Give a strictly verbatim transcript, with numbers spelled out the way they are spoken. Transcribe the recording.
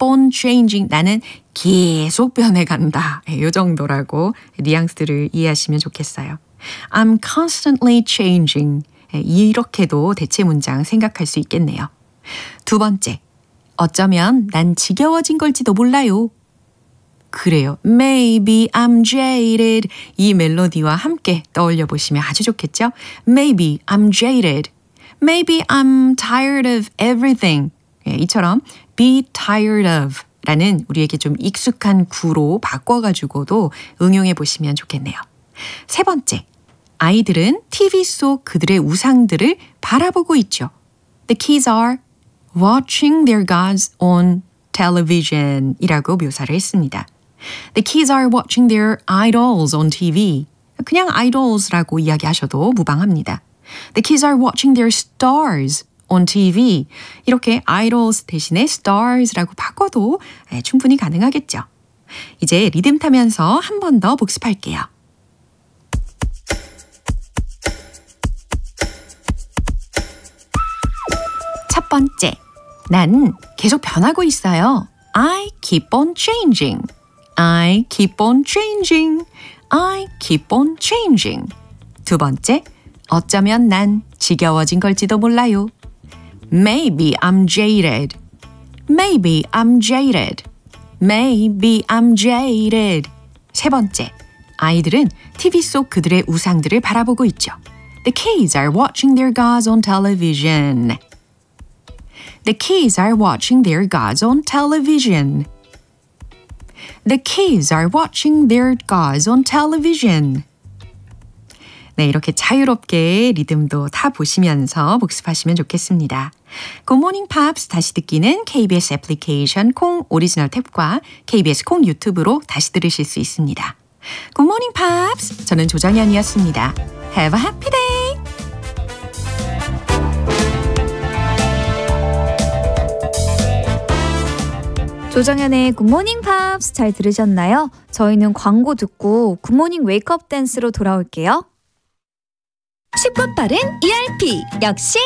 on changing. 나는 계속 변해간다. 이 정도라고 뉘앙스를 이해하시면 좋겠어요. I'm constantly changing. 이렇게도 대체 문장 생각할 수 있겠네요. 두 번째, 어쩌면 난 지겨워진 걸지도 몰라요. 그래요. Maybe I'm jaded. 이 멜로디와 함께 떠올려 보시면 아주 좋겠죠? Maybe I'm jaded. Maybe I'm tired of everything. 예, 이처럼 be tired of 라는 우리에게 좀 익숙한 구로 바꿔가지고도 응용해 보시면 좋겠네요. 세 번째, 아이들은 티비 속 그들의 우상들을 바라보고 있죠. The kids are watching their gods on television 이라고 묘사를 했습니다. The kids are watching their idols on 티비. 그냥 idols라고 이야기하셔도 무방합니다. The kids are watching their stars on 티비. 이렇게 idols 대신에 stars라고 바꿔도 충분히 가능하겠죠. 이제 리듬 타면서 한 번 더 복습할게요. 첫 번째, 난 계속 변하고 있어요. I keep on changing. I keep on changing. I keep on changing. 두 번째, 어쩌면 난 지겨워진 걸지도 몰라요. Maybe I'm jaded. Maybe I'm jaded. Maybe I'm jaded. 세 번째, 아이들은 티비 속 그들의 우상들을 바라보고 있죠. The kids are watching their gods on television. The kids are watching their gods on television. The kids are watching their gods on television. 네, 이렇게 자유롭게 리듬도 타보시면서 복습하시면 좋겠습니다. 굿모닝 팝스 다시 듣기는 케이비에스 애플리케이션 콩 오리지널 탭과 케이비에스 콩 유튜브로 다시 들으실 수 있습니다. 굿모닝 팝스, 저는 조정연이었습니다. Have a happy day! 조정연의 굿모닝 팝스 잘 들으셨나요? 저희는 광고 듣고 굿모닝 웨이크업 댄스로 돌아올게요. 쉽고 빠른 이알피 역시